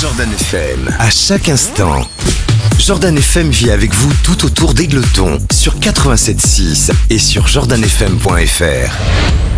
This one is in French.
Jordan FM, à chaque instant. Jordan FM vit avec vous tout autour d'Égletons, sur 87.6 et sur jordanfm.fr.